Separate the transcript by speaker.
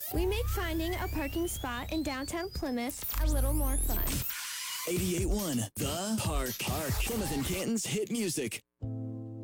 Speaker 1: We make finding a parking spot in downtown Plymouth a little more fun.
Speaker 2: 88.1 The Park. Plymouth and Canton's hit music.